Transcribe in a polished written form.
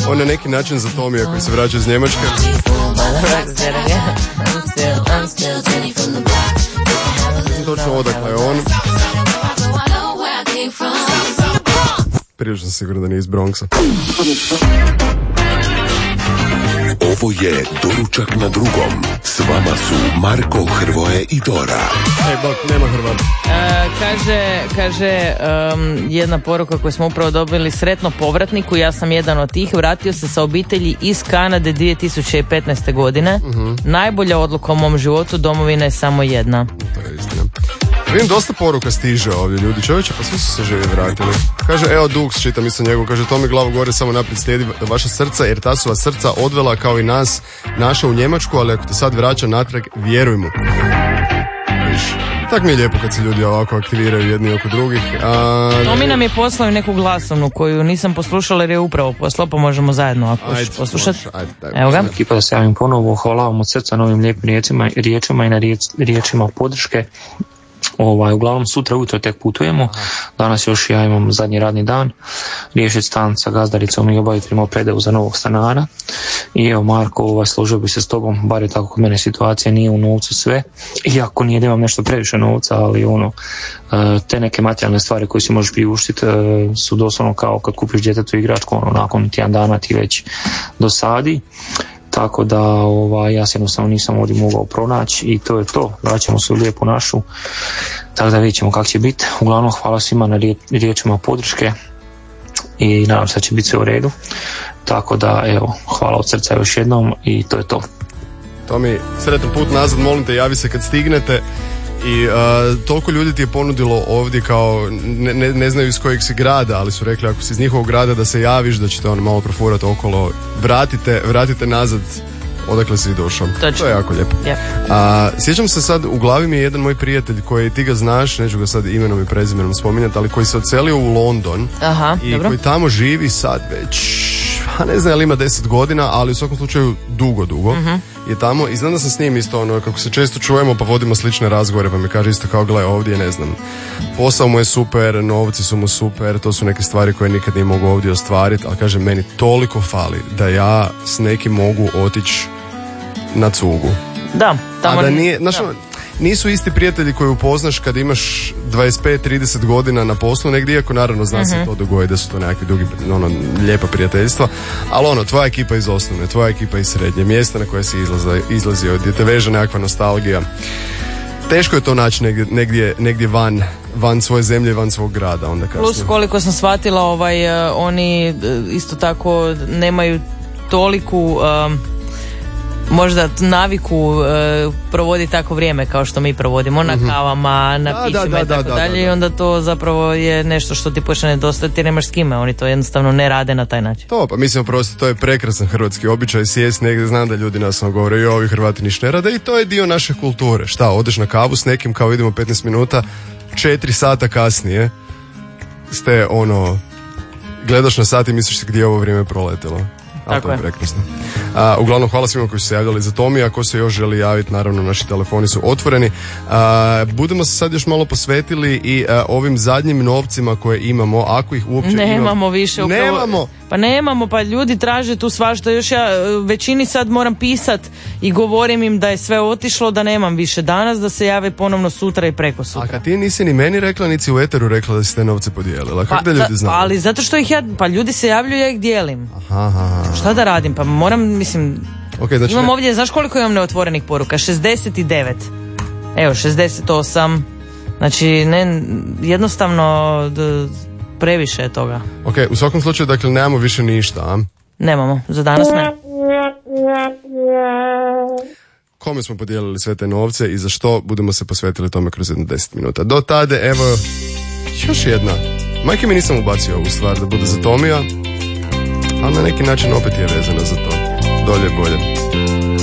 On je neki način za Tomija koji se vraća iz Njemačke. Točno odakle je on. Prilično sam siguran da nije iz Bronxa. Ovo je Doručak na drugom. S vama su Marko, Hrvoje i Dora. Bok, nema Hrvata. Kaže jedna poruka koju smo upravo dobili: sretno povratniku, ja sam jedan od tih, vratio se sa obitelji iz Kanade 2015. godine. Najbolja odluka u mom životu, domovina je samo jedna. To je istina. Vidim, dosta poruka stiže ovdje, ljudi. Čovječe, pa svi su se živi vratili. Kaže, evo Dux, čitam isto njegov, kaže, to mi glavu gore, samo naprijed slijedi vaša srca, jer ta su vas srca odvela kao i nas, naša u Njemačku, ali ako te sad vraća natrag, vjeruj mu. Viš, tak mi je lijepo kad se ljudi ovako aktiviraju jedni oko drugih. Tomi nam je poslao neku glasovnu koju nisam poslušala jer je upravo poslao, pa možemo zajedno ako ćeš poslušati. Evo ga. Ekipa, da se javim ponovo, hvala vam od srca na ovim lijepim riječima i na riječima podrške. Uglavnom sutra ujutro tek putujemo. Danas još ja imam zadnji radni dan, riješiti stan sa gazdaricom i obaviti predaju za novog stanara. I evo Marko, složio bi se s tobom, bar je tako kod mene situacija, nije u novcu sve, iako nije da imam nešto previše novca, ali te neke materijalne stvari koje si možeš priuštiti su doslovno kao kad kupiš djetetu igračku, nakon tjedan dana ti već dosadi. Tako da ja se jednostavno nisam ovdje mogao pronaći i to je to. Vraćamo se u lijepu našu, tako da vidjet ćemo kako će biti. Uglavnom hvala svima na riječima podrške i nadam se da će biti sve u redu. Tako da evo, hvala od srca još jednom i to je to. Tomi, sretan put nazad, molim te, javi se kad stignete. I toliko ljudi ti je ponudilo ovdje kao, ne znaju iz kojeg si grada, ali su rekli ako si iz njihovog grada da se javiš, da ćete malo profurati okolo. Vratite nazad odakle si došao. To je jako lijepo. Sjećam se sad, u glavi mi je jedan moj prijatelj koji ti ga znaš, neću ga sad imenom i prezimenom spominjati, ali koji se odselio u London. I dobro. Koji tamo živi sad već, ne znam je li ima 10 godina, ali u svakom slučaju dugo je tamo i znam da sam s njim isto kako se često čujemo pa vodimo slične razgovore, pa mi kaže isto kao gle ovdje, ne znam, posao mu je super, novci su mu super, to su neke stvari koje nikad nije mogu ovdje ostvariti, ali kaže meni toliko fali da ja s nekim mogu otići na cugu. Da, tamo. A da nije, znaš, nisu isti prijatelji koji upoznaš kad imaš 25-30 godina na poslu negdje, iako naravno zna se to dogodi da su to nekakvi dugi, lijepa prijateljstva, ali tvoja ekipa iz osnovne, tvoja ekipa iz srednje, mjesta na koje si izlazio, gdje te veže nekakva nostalgija. Teško je to naći negdje van svoje zemlje, van svog grada. Onda kasnije. Plus koliko sam shvatila, oni isto tako nemaju toliku možda naviku provodi tako vrijeme kao što mi provodimo na kavama, na pićima i tako dalje i onda to zapravo je nešto što ti počne nedostajati jer nemaš s kime, oni to jednostavno ne rade na taj način. To, pa mislim prosto, to je prekrasan hrvatski običaj, sjest negdje, znam da ljudi nas govore i ovi Hrvati ništa ne rade i to je dio naše kulture. Šta, odeš na kavu s nekim, kao vidimo 15 minuta, 4 sata kasnije ste gledaš na sat i misliš se gdje je ovo vrijeme proletelo. A to je prekrasno. Uglavnom hvala svima koji su se javljali za Tomija, ako se još želi javiti, naravno naši telefoni su otvoreni. Budemo se sad još malo posvetili i ovim zadnjim novcima koje imamo, ako ih uopće nemamo više. Nemamo. Pa ljudi traže tu svašta, još ja većini sad moram pisat i govorim im da je sve otišlo, da nemam više danas, da se jave ponovno sutra i preko sutra. A kad ti nisi ni meni rekla, niti u eteru rekla da si te novce podijelila, kako da ljudi znaju? Ali zato što ljudi se javljaju, ja ih dijelim. Šta da radim, pa moram, mislim, znači imam ovdje, znaš koliko imam neotvorenih poruka? 69. Evo, 68. Znači, jednostavno previše je toga. Ok, u svakom slučaju, dakle, nemamo više ništa, a? Nemamo, za danas ne. Kome smo podijelili sve te novce i za što, budemo se posvetili tome kroz 10 minuta. Do tada, evo, još jedna. Majke mi nisam ubacio ovu stvar da bude za Tomija, ali na neki način opet je vezana za to. Dolje bolje.